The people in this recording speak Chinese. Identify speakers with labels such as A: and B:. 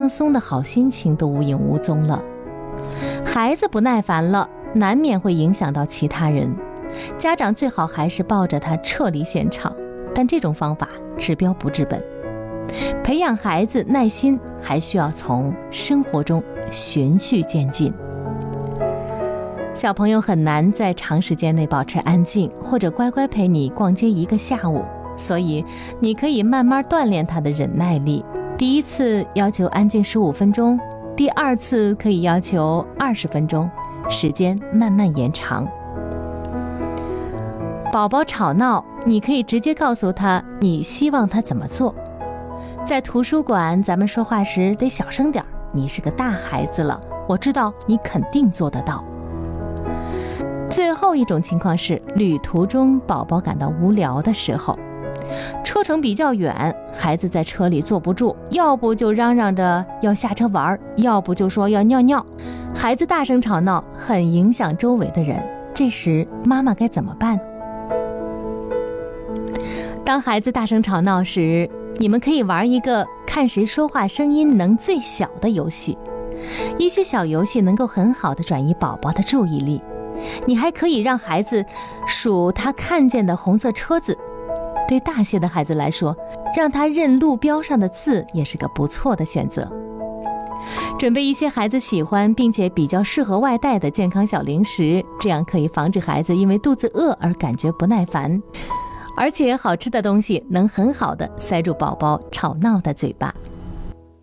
A: 松的好心情都无影无踪了。孩子不耐烦了，难免会影响到其他人，家长最好还是抱着他撤离现场，但这种方法治标不治本。培养孩子耐心，还需要从生活中循序渐进。小朋友很难在长时间内保持安静，或者乖乖陪你逛街一个下午，所以你可以慢慢锻炼他的忍耐力。第一次要求安静15分钟，第二次可以要求20分钟，时间慢慢延长。宝宝吵闹，你可以直接告诉他你希望他怎么做。在图书馆，咱们说话时得小声点，你是个大孩子了，我知道你肯定做得到。最后一种情况是，旅途中宝宝感到无聊的时候，车程比较远，孩子在车里坐不住，要不就嚷嚷着要下车玩，要不就说要尿尿，孩子大声吵闹，很影响周围的人。这时妈妈该怎么办？当孩子大声吵闹时，你们可以玩一个看谁说话声音能最小的游戏。一些小游戏能够很好地转移宝宝的注意力。你还可以让孩子数他看见的红色车子。对大些的孩子来说，让他认路标上的字也是个不错的选择。准备一些孩子喜欢并且比较适合外带的健康小零食，这样可以防止孩子因为肚子饿而感觉不耐烦。而且好吃的东西能很好地塞住宝宝吵闹的嘴巴。